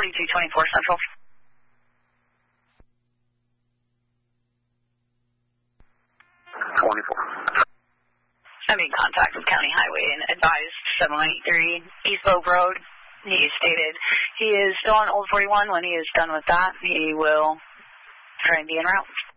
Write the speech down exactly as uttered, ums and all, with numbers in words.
forty-two twenty-four Central. twenty-four. I made contact with County Highway and advised seven one eight three East Loeb Road. He stated he is still on Old forty-one. When he is done with that, he will try and be en route.